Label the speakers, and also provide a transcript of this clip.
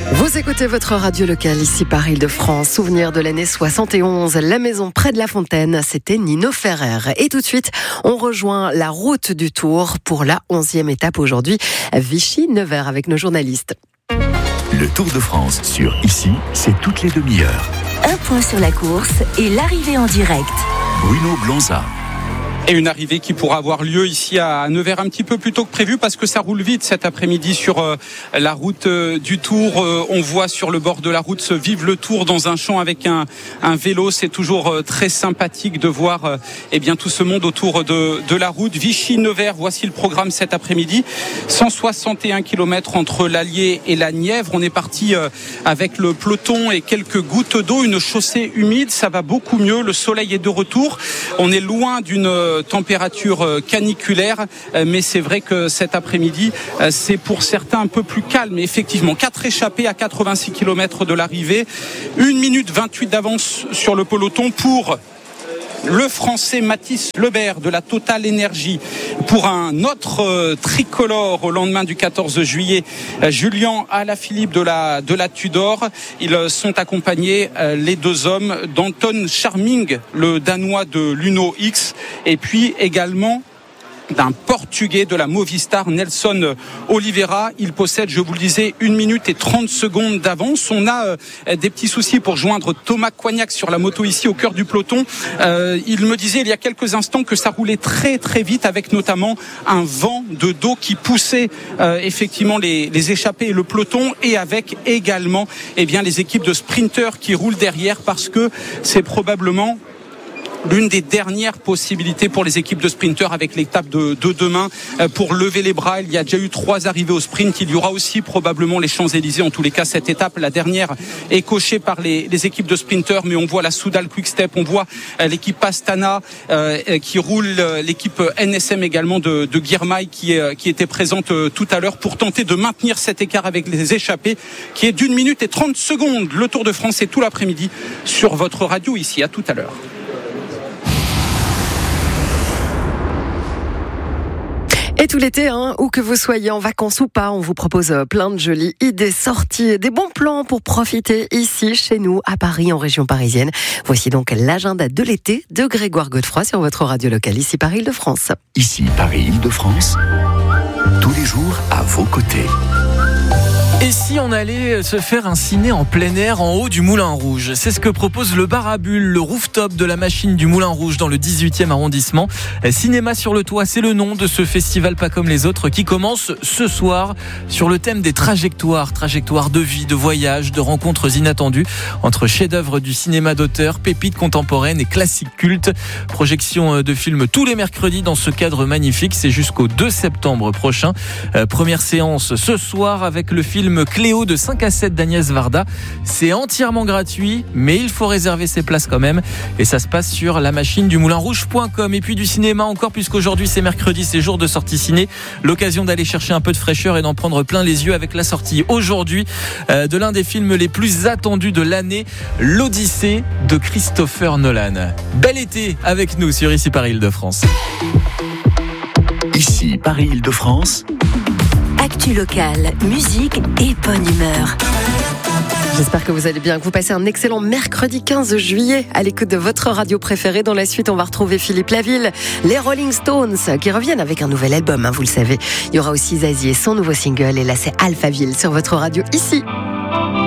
Speaker 1: Vous écoutez votre radio locale ici par Île-de-France. Souvenir de l'année 71, la maison près de la Fontaine, c'était Nino Ferrer. Et tout de suite, on rejoint la route du Tour pour la 11e étape aujourd'hui, Vichy-Nevers avec nos journalistes.
Speaker 2: Le Tour de France sur Ici, c'est toutes les demi-heures.
Speaker 3: Un point sur la course et l'arrivée en direct.
Speaker 2: Bruno Blanza.
Speaker 4: Et une arrivée qui pourra avoir lieu ici à Nevers un petit peu plus tôt que prévu parce que ça roule vite cet après-midi sur la route du Tour. On voit sur le bord de la route se vivre le Tour dans un champ avec un vélo. C'est toujours très sympathique de voir tout ce monde autour de la route. Vichy-Nevers, voici le programme cet après-midi. 161 km entre l'Allier et la Nièvre. On est parti avec le peloton et quelques gouttes d'eau, une chaussée humide. Ça va beaucoup mieux. Le soleil est de retour. On est loin d'une température caniculaire, mais c'est vrai que cet après-midi, c'est pour certains un peu plus calme. Et effectivement, 4 échappés à 86 km de l'arrivée, 1 minute 28 d'avance sur le peloton pour le Français Mathis Lebert de la Total Énergie. Pour un autre tricolore au lendemain du 14 juillet, Julien Alaphilippe de la Tudor. Ils sont accompagnés, les deux hommes, d'Anton Charming, le Danois de l'Uno X, et puis également d'un Portugais de la Movistar, Nelson Oliveira. Il possède, je vous le disais, 1 minute et 30 secondes d'avance. On a des petits soucis pour joindre Thomas Coignac sur la moto ici au cœur du peloton. Il me disait il y a quelques instants que ça roulait très très vite avec notamment un vent de dos qui poussait effectivement les échappés et le peloton, et avec également les équipes de sprinteurs qui roulent derrière, parce que c'est probablement l'une des dernières possibilités pour les équipes de sprinteurs avec l'étape de demain pour lever les bras. Il y a déjà eu 3 arrivées au sprint. Il y aura aussi probablement les Champs-Élysées. En tous les cas, cette étape, la dernière, est cochée par les équipes de sprinteurs. Mais on voit la Soudal Quick-Step, on voit l'équipe Astana qui roule, l'équipe NSM également de Girmay qui était présente tout à l'heure pour tenter de maintenir cet écart avec les échappés qui est d'1 minute et 30 secondes. Le Tour de France est tout l'après-midi sur votre radio ici. À tout à l'heure.
Speaker 1: Et tout l'été, où que vous soyez en vacances ou pas, on vous propose plein de jolies idées sorties, des bons plans pour profiter ici, chez nous, à Paris, en région parisienne. Voici donc l'agenda de l'été de Grégoire Godefroy sur votre radio locale, ici par Île-de-France.
Speaker 2: Ici Paris, Île-de-France, tous les jours à vos côtés.
Speaker 5: Et si on allait se faire un ciné en plein air en haut du Moulin Rouge? C'est ce que propose le bar à bulles, le rooftop de la machine du Moulin Rouge dans le 18e arrondissement. Cinéma sur le toit, c'est le nom de ce festival pas comme les autres qui commence ce soir sur le thème des trajectoires de vie, de voyage, de rencontres inattendues entre chefs-d'œuvre du cinéma d'auteur, pépites contemporaines et classiques cultes. Projection de films tous les mercredis dans ce cadre magnifique, c'est jusqu'au 2 septembre prochain. Première séance ce soir avec le film Cléo de 5 à 7 d'Agnès Varda. C'est entièrement gratuit, mais il faut réserver ses places quand même. Et ça se passe sur la machine du moulinrouge.com. Et puis du cinéma encore, puisqu'aujourd'hui c'est mercredi, c'est jour de sortie ciné. L'occasion d'aller chercher un peu de fraîcheur et d'en prendre plein les yeux avec la sortie aujourd'hui de l'un des films les plus attendus de l'année, l'Odyssée de Christopher Nolan. Bel été avec nous sur Ici Paris Île-de-France.
Speaker 2: Ici Paris Île-de-France.
Speaker 3: Actu locale, musique et bonne humeur.
Speaker 1: J'espère que vous allez bien, que vous passez un excellent mercredi 15 juillet à l'écoute de votre radio préférée. Dans la suite, on va retrouver Philippe Laville, les Rolling Stones qui reviennent avec un nouvel album, vous le savez. Il y aura aussi Zazie et son nouveau single, et là c'est Alphaville sur votre radio ici.